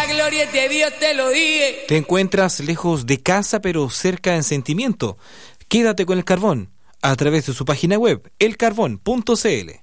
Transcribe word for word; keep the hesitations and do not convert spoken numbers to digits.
la gloria de Dios te lo dije. ¿Te encuentras lejos de casa pero cerca en sentimiento? Quédate con El Carbón a través de su página web, el carbón punto c l.